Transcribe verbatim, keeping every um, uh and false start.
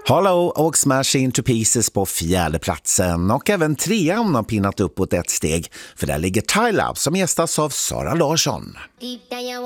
Hollow och Smash Into Pieces på fjärde platsen, och även trean har pinnat uppåt ett steg, för där ligger Tyler som gästas av Sara Larsson.